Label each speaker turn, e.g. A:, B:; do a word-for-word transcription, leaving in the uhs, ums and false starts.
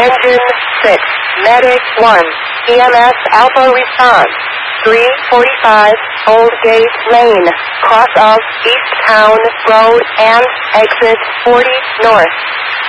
A: Engine six, Medic one, E M S Alpha response. three forty-five, Old Gate Lane, cross of East Town Road and exit forty north.